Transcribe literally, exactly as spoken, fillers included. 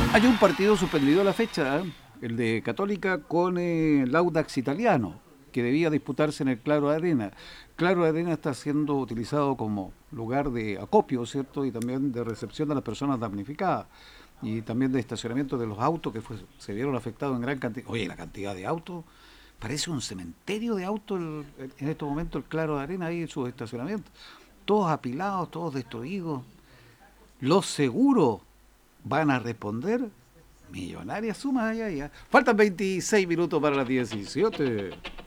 Hay un partido suspendido a la fecha, ¿eh? El de Católica con eh, el Audax Italiano, que debía disputarse en el Claro Arena. Claro Arena está siendo utilizado como lugar de acopio, ¿cierto? Y también de recepción de las personas damnificadas. Y también de estacionamiento de los autos que fue- se vieron afectados en gran cantidad. Oye, la cantidad de autos, parece un cementerio de autos el- el- en estos momentos el Claro Arena ahí en sus estacionamientos. Todos apilados, todos destruidos. Los seguros van a responder millonarias sumas allá, ya. Faltan veintiséis minutos para las diecisiete.